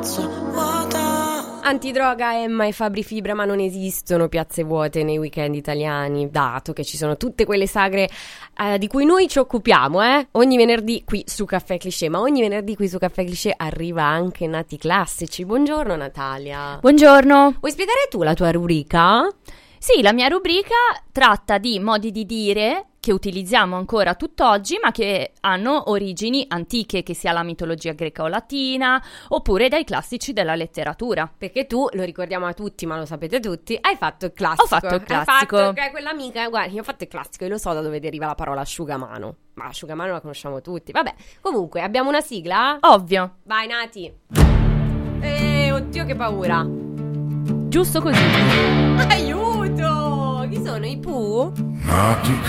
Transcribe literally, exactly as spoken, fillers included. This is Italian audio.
Antidroga, Emma e Fabri Fibra, ma non esistono piazze vuote nei weekend italiani, dato che ci sono tutte quelle sagre eh, di cui noi ci occupiamo, eh? Ogni venerdì qui su Caffè Cliché, ma ogni venerdì qui su Caffè Cliché arriva anche Nati Classici. Buongiorno Natalia. Buongiorno. Vuoi spiegare tu la tua rubrica? Sì, la mia rubrica tratta di modi di dire che utilizziamo ancora tutt'oggi, ma che hanno origini antiche, che sia la mitologia greca o latina, oppure dai classici della letteratura. Perché tu, lo ricordiamo a tutti, ma lo sapete tutti, hai fatto il classico. Ho fatto il classico. Hai fatto, quell'amica, guarda, io ho fatto il classico, io lo so da dove deriva la parola asciugamano. Ma asciugamano la conosciamo tutti. Vabbè, comunque, abbiamo una sigla? Ovvio. Vai, Nati. Eh, oddio, che paura. Giusto così. Aiuto! Chi sono, i Pooh? Nati